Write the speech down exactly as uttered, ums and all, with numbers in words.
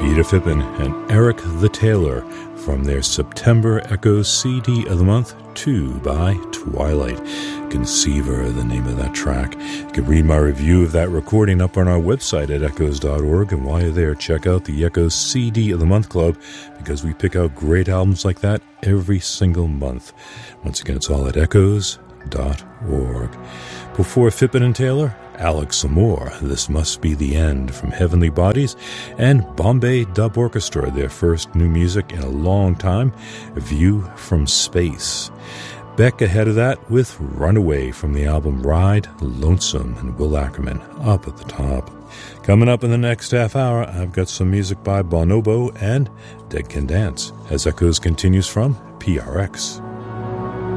Ida Phippen and Eric the Tailor from their September Echoes C D of the Month, Two by Twilight. Conceiver, the name of that track. You can read my review of that recording up on our website at echoes dot org, and while you're there, check out the Echoes C D of the Month Club, because we pick out great albums like that every single month. Once again, it's all at echoes dot org. Before Phippen and Taylor, Alex Moore, This Must Be the End from Heavenly Bodies, and Bombay Dub Orchestra, their first new music in a long time, View from Space. Beck ahead of that with Runaway from the album Ride, Lonesome, and Will Ackerman up at the top. Coming up in the next half hour, I've got some music by Bonobo and Dead Can Dance, as Echoes continues from P R X.